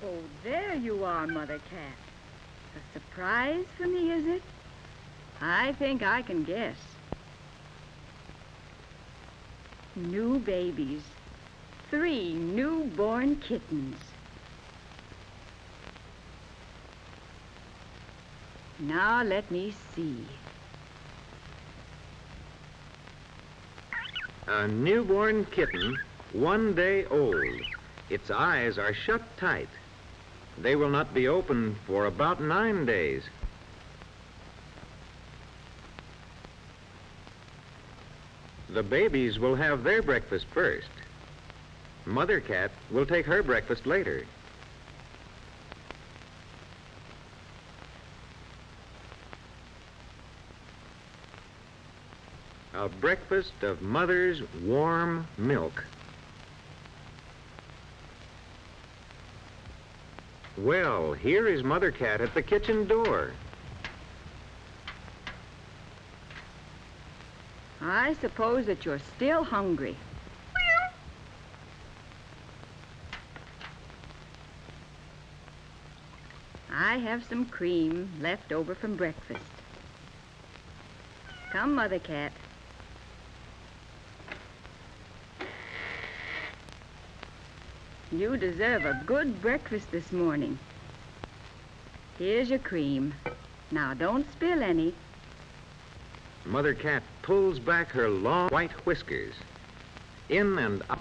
Oh, there you are, Mother Cat. A surprise for me, is it? I think I can guess. New babies. 3 newborn kittens. Now let me see. A newborn kitten, 1 day old. Its eyes are shut tight. They will not be open for about 9 days. The babies will have their breakfast first. Mother Cat will take her breakfast later. A breakfast of mother's warm milk. Well, here is Mother Cat at the kitchen door. I suppose that you're still hungry. I have some cream left over from breakfast. Come, Mother Cat. You deserve a good breakfast this morning. Here's your cream. Now, don't spill any. Mother Cat pulls back her long white whiskers. In and out